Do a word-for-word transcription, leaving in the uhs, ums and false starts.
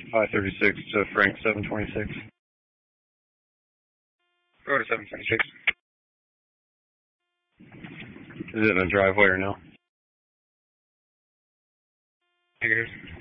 five thirty-six to Frank seven twenty-six. Go to seven twenty-six. Is it in the driveway or no? Negative.